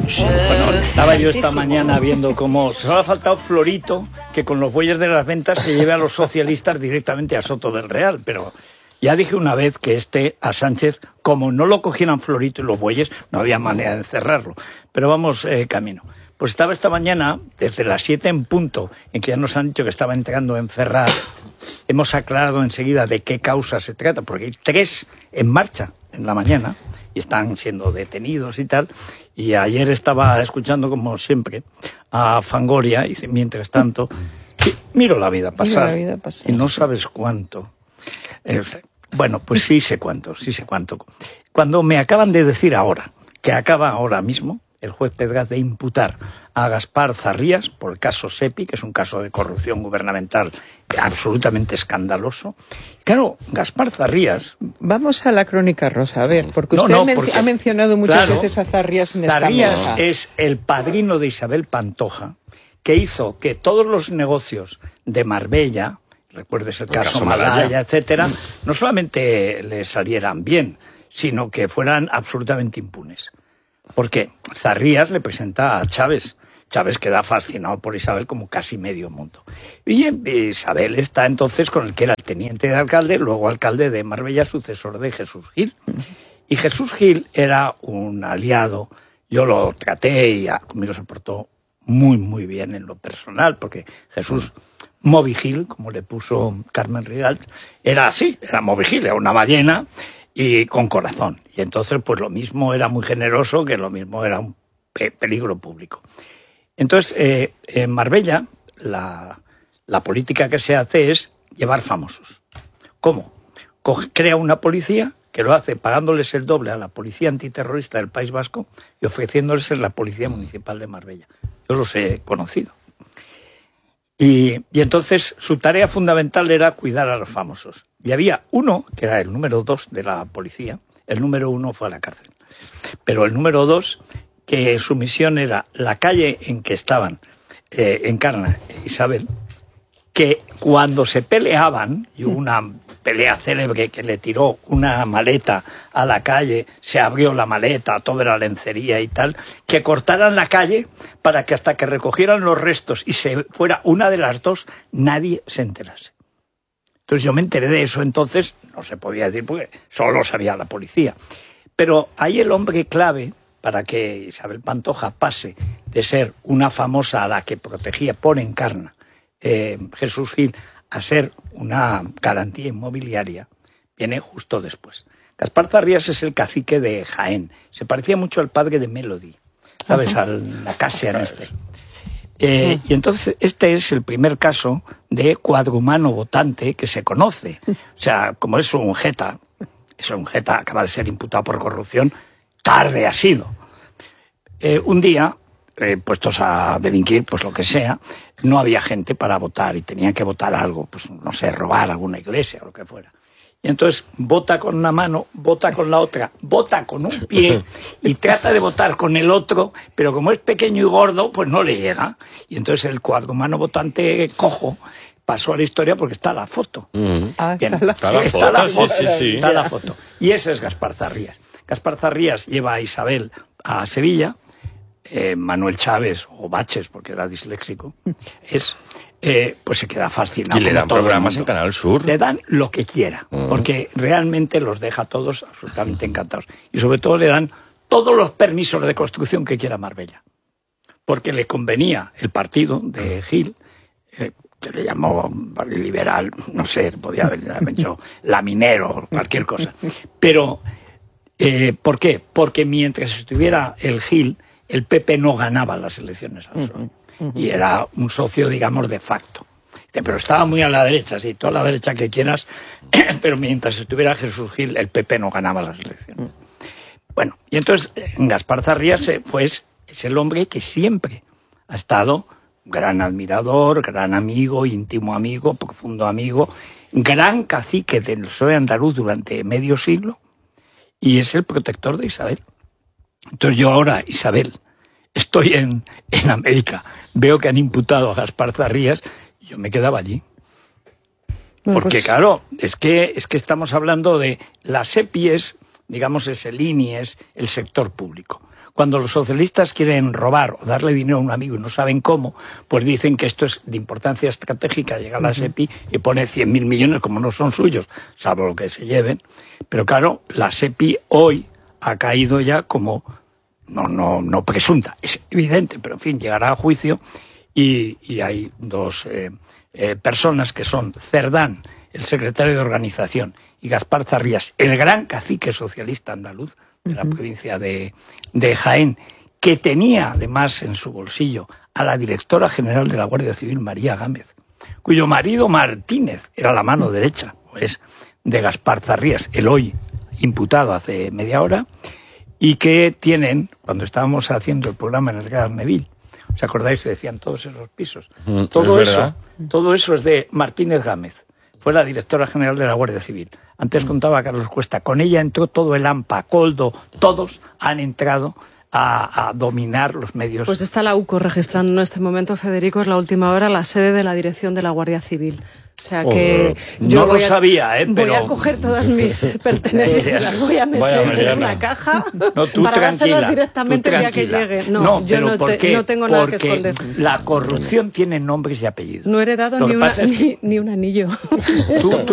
Bueno, estaba yo esta mañana viendo cómo solo ha faltado Florito, que con los bueyes de las ventas se lleve a los socialistas directamente a Soto del Real, pero ya dije una vez que a Sánchez, como no lo cogieran Florito y los bueyes, no había manera de encerrarlo. Pero vamos camino. Pues estaba esta mañana, desde las 7 en punto, en que ya nos han dicho que estaba entrando en Ferraz, hemos aclarado enseguida de qué causa se trata, porque hay 3 en marcha en la mañana y están siendo detenidos y tal. Y ayer estaba escuchando, como siempre, a Fangoria, y mientras tanto, miro la vida pasar, y no sabes cuánto. Bueno, pues sí sé cuánto. Cuando me acaban de decir ahora, que acaba ahora mismo, el juez Pedraz de imputar a Gaspar Zarrías por el caso SEPI, que es un caso de corrupción gubernamental absolutamente escandaloso. Claro, Gaspar Zarrías... Vamos a la crónica rosa, a ver, porque usted ha mencionado muchas veces a Zarrías en esta mesa. Zarrías es el padrino de Isabel Pantoja, que hizo que todos los negocios de Marbella, recuerdes el caso Malaya, etcétera, no solamente le salieran bien, sino que fueran absolutamente impunes. Porque Zarrías le presenta a Chávez queda fascinado por Isabel como casi medio mundo. Y Isabel está entonces con el que era el teniente de alcalde, luego alcalde de Marbella, sucesor de Jesús Gil. Y Jesús Gil era un aliado, yo lo traté y conmigo se portó muy, muy bien en lo personal, porque Jesús Moby Gil, como le puso Carmen Rigalt, era así, era Moby Gil, era una ballena y con corazón. Y entonces, pues lo mismo era muy generoso, que lo mismo era un peligro público. Entonces, en Marbella, la política que se hace es llevar famosos. ¿Cómo? Crea una policía que lo hace pagándoles el doble a la policía antiterrorista del País Vasco y ofreciéndoles la policía municipal de Marbella. Yo los he conocido. Y entonces su tarea fundamental era cuidar a los famosos. Y había uno, que era el número 2 de la policía, el número 1 fue a la cárcel. Pero el número 2, que su misión era la calle en que estaban Encarna e Isabel, que cuando se peleaban, y hubo una pelea célebre que le tiró una maleta a la calle, se abrió la maleta, todo era lencería y tal, que cortaran la calle para que hasta que recogieran los restos y se fuera una de las dos, nadie se enterase. Entonces yo me enteré de eso, entonces no se podía decir porque solo lo sabía la policía. Pero ahí el hombre clave para que Isabel Pantoja pase de ser una famosa a la que protegía por Encarna, Jesús Gil, a ser una garantía inmobiliaria, viene justo después. Gaspar Zarrías es el cacique de Jaén. Se parecía mucho al padre de Melody, ¿sabes? Al Acacia en este. Y entonces este es el primer caso de cuadrumano votante que se conoce. O sea, como es un jeta, acaba de ser imputado por corrupción, tarde ha sido. Un día, puestos a delinquir, pues lo que sea, no había gente para votar y tenían que votar algo, pues no sé, robar alguna iglesia o lo que fuera. Y entonces vota con una mano, vota con la otra, vota con un pie y trata de votar con el otro, pero como es pequeño y gordo, pues no le llega. Y entonces el cuadrumano votante cojo pasó a la historia porque está la foto. Está la foto. Y ese es Gaspar Zarrías. Gaspar Zarrías lleva a Isabel a Sevilla, Manuel Chávez, o Baches, porque era disléxico, pues se queda fascinado. Y le dan programas en Canal Sur. Le dan lo que quiera, porque realmente los deja a todos absolutamente encantados. Y sobre todo le dan todos los permisos de construcción que quiera Marbella. Porque le convenía el partido de Gil, que le llamó liberal, no sé, podía haber hecho laminero, cualquier cosa. Pero, ¿por qué? Porque mientras estuviera el Gil, el PP no ganaba las elecciones al PSOE. Y era un socio, digamos, de facto. Pero estaba muy a la derecha, sí, toda la derecha que quieras, pero mientras estuviera Jesús Gil, el PP no ganaba las elecciones. Bueno, y entonces Gaspar Zarrías pues, es el hombre que siempre ha estado gran admirador, gran amigo, íntimo amigo, profundo amigo, gran cacique del PSOE andaluz durante medio siglo, y es el protector de Isabel. Entonces yo ahora, Isabel, estoy en América, veo que han imputado a Gaspar Zarrías, y yo me quedaba allí. Porque claro, es que estamos hablando de las EPI, digamos, es el INI, es el sector público. cuando los socialistas quieren robar o darle dinero a un amigo y no saben cómo, pues dicen que esto es de importancia estratégica, llega a la SEPI y pone 100.000 millones, como no son suyos, salvo lo que se lleven. Pero claro, la SEPI hoy ha caído ya como, no presunta, es evidente, pero en fin, llegará a juicio y hay dos personas que son Cerdán, el secretario de organización, y Gaspar Zarrías, el gran cacique socialista andaluz de la provincia de Jaén, que tenía además en su bolsillo a la directora general de la Guardia Civil, María Gámez, cuyo marido Martínez era la mano derecha, pues, de Gaspar Zarrías, el hoy imputado hace media hora, y que tienen, cuando estábamos haciendo el programa en el Gas Neville, ¿os acordáis que decían todos esos pisos? Todo eso es de Martínez Gámez. Fue la directora general de la Guardia Civil. Antes contaba Carlos Cuesta, con ella entró todo el AMPA, Coldo, todos han entrado a dominar los medios. Pues está la UCO registrando en este momento, Federico, es la última hora, la sede de la dirección de la Guardia Civil. O sea que yo no lo sabía, pero voy a coger todas mis pertenencias, las voy a meter en una caja para dárselas directamente el día que llegue. No, yo no tengo nada que esconder. La corrupción tiene nombres y apellidos. No he heredado ni un anillo.